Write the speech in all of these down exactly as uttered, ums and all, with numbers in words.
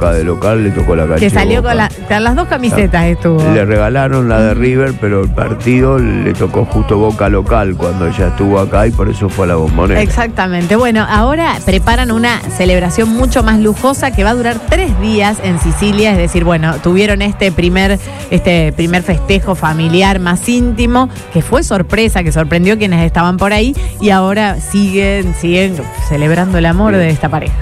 Boca de local, le tocó la cancha. Que salió Boca. con, la, con las dos camisetas estuvo. Le regalaron la de River, pero el partido le tocó justo Boca local cuando ella estuvo acá y por eso fue a la Bombonera. Exactamente. Bueno, ahora preparan una celebración mucho más lujosa que va a durar tres días en Sicilia. Es decir, bueno, tuvieron este primer, este primer festejo familiar más íntimo, que fue sorpresa, que sorprendió a quienes estaban por ahí, y ahora siguen, siguen celebrando el amor de esta pareja.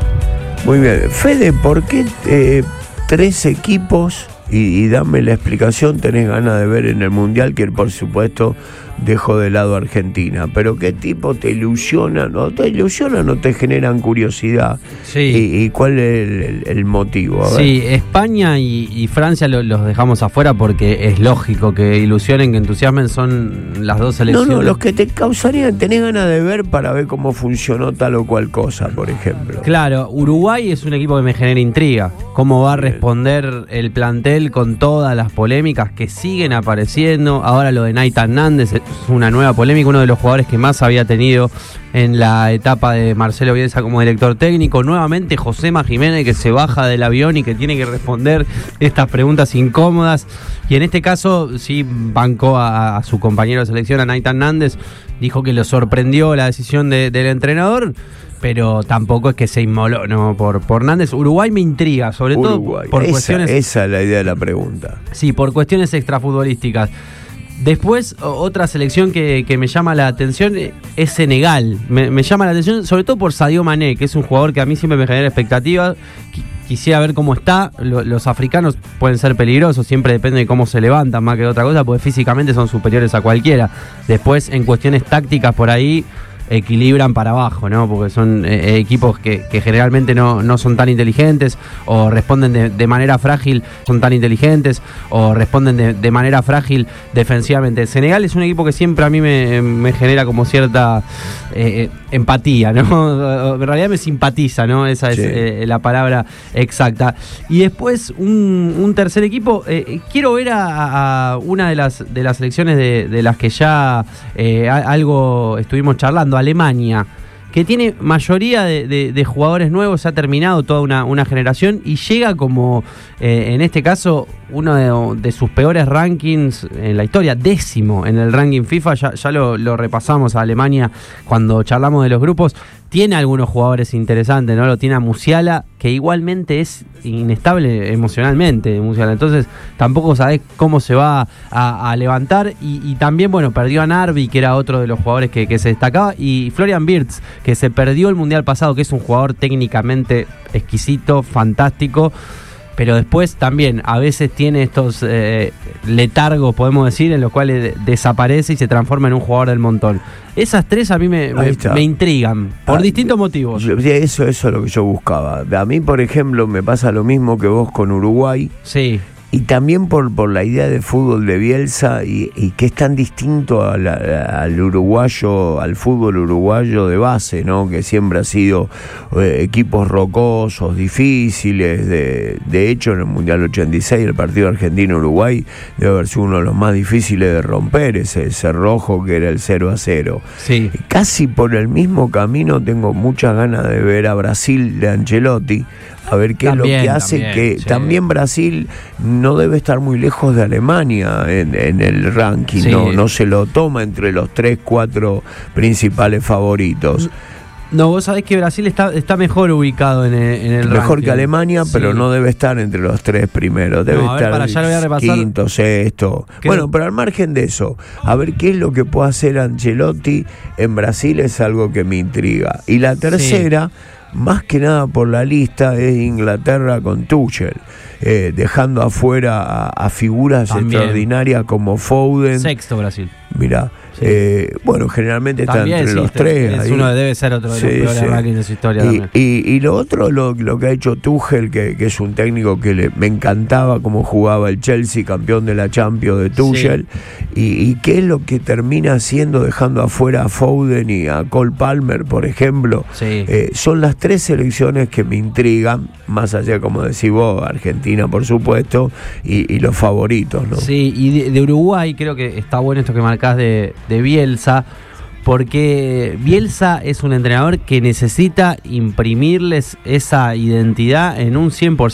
Muy bien. Fede, ¿por qué eh, tres equipos, y, y dame la explicación, tenés ganas de ver en el Mundial, que por supuesto dejo de lado a Argentina, pero qué tipo te ilusionan, o te ilusionan o te generan curiosidad? Sí. ¿Y, y cuál es el, el, el motivo? A ver. Sí, España y, y Francia lo, los dejamos afuera porque es lógico que ilusionen, que entusiasmen, son las dos selecciones. No, no, los que te causarían, tenés ganas de ver para ver cómo funcionó tal o cual cosa, por ejemplo. Claro, Uruguay es un equipo que me genera intriga. ¿Cómo va a responder el plantel con todas las polémicas que siguen apareciendo? Ahora lo de Nathan Nández es una nueva polémica, uno de los jugadores que más había tenido en la etapa de Marcelo Bielsa como director técnico. Nuevamente Josema Jiménez, que se baja del avión y que tiene que responder estas preguntas incómodas. Y en este caso sí bancó a, a su compañero de selección, a Nathan Nández. Dijo que lo sorprendió la decisión de, del entrenador, pero tampoco es que se inmoló, no, por, por Nández. Uruguay me intriga, sobre Uruguay. todo por esa, cuestiones... Esa es la idea de la pregunta. Sí, por cuestiones extrafutbolísticas. Después, otra selección que, que me llama la atención es Senegal. Me, me llama la atención sobre todo por Sadio Mané, que es un jugador que a mí siempre me genera expectativas. Quisiera ver cómo está. Los africanos pueden ser peligrosos, siempre depende de cómo se levantan más que de otra cosa, porque físicamente son superiores a cualquiera. Después, en cuestiones tácticas por ahí, equilibran para abajo, ¿no? Porque son eh, equipos que, que generalmente no, no son tan inteligentes, o responden de, de manera frágil, son tan inteligentes, o responden de, de manera frágil defensivamente. Senegal es un equipo que siempre a mí me, me genera como cierta eh, empatía, ¿no? En realidad me simpatiza, ¿no? Esa es sí. eh, la palabra exacta. Y después un, un tercer equipo, eh, quiero ver a, a una de las, de las selecciones de, de las que ya eh, algo estuvimos charlando, Alemania, que tiene mayoría de, de, de jugadores nuevos, se ha terminado toda una, una generación y llega como, eh, en este caso, uno de, de sus peores rankings en la historia, décimo en el ranking FIFA, ya, ya lo, lo repasamos a Alemania cuando charlamos de los grupos. Tiene algunos jugadores interesantes, ¿no? Lo tiene a Musiala, que igualmente es inestable emocionalmente, Musiala. Entonces, tampoco sabés cómo se va a, a levantar. Y, y también, bueno, perdió a Narvi, que era otro de los jugadores que, que se destacaba. Y Florian Wirtz, que se perdió el Mundial pasado, que es un jugador técnicamente exquisito, fantástico. Pero después también a veces tiene estos eh, letargos, podemos decir, en los cuales desaparece y se transforma en un jugador del montón. Esas tres a mí me, me, me intrigan, por ah, distintos motivos. Eso, eso es lo que yo buscaba. A mí, por ejemplo, me pasa lo mismo que vos con Uruguay. Sí. Y también por, por la idea de fútbol de Bielsa y, y que es tan distinto a la, al uruguayo, al fútbol uruguayo de base, ¿no? Que siempre ha sido eh, equipos rocosos, difíciles. De, de hecho, en el Mundial ochenta y seis, el partido Argentina-Uruguay debe haber sido uno de los más difíciles de romper, ese, ese rojo que era el cero a cero. Sí. Y casi por el mismo camino tengo muchas ganas de ver a Brasil de Ancelotti, a ver qué también, es lo que hace, también, que sí. También Brasil no debe estar muy lejos de Alemania en, en el ranking, sí. no, no se lo toma entre los tres, cuatro principales favoritos. No, vos sabés que Brasil está, está mejor ubicado en el, en el Mejor ranking. que Alemania, sí. pero no debe estar entre los tres primeros. Debe no, a ver, estar para allá lo voy a repasar. Quinto, sexto. Creo... Bueno, pero al margen de eso, a ver qué es lo que puede hacer Ancelotti en Brasil es algo que me intriga. Y la tercera... Sí. Más que nada por la lista es Inglaterra con Tuchel, eh, dejando afuera a, a figuras También. extraordinarias como Foden. Sexto Brasil. Mirá, sí. eh, bueno, generalmente está También, entre sí, los este, tres. Es ahí. uno debe ser otro de los sí, peores sí. rankings de su historia y, también. Y, y lo otro, lo, lo que ha hecho Tuchel, que, que es un técnico que le, me encantaba cómo jugaba el Chelsea, campeón de la Champions de Tuchel, sí. y, y qué es lo que termina haciendo dejando afuera a Foden y a Cole Palmer, por ejemplo. Sí. Eh, son las tres selecciones que me intrigan, más allá, como decís vos, Argentina, por supuesto, y, y los favoritos, ¿no? Sí, y de, de Uruguay creo que está bueno esto que marcás de, de Bielsa, porque Bielsa es un entrenador que necesita imprimirles esa identidad en un cien por ciento.